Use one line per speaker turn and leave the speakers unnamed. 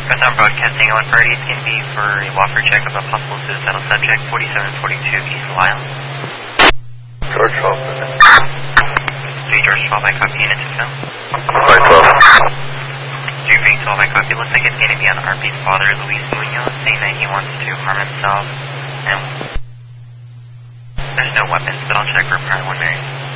Press on broadcasting on parties can be for a walker check of a possible suicidal subject, 4742 East Lyle.
George 12.
3 George 12, I copy unit to film. 3 Green 12, I copy. Looks like it's going to be on RP's father, Luis Munoz, saying that he wants to harm himself. And there's no weapons, but I'll check for prior 1 Mary.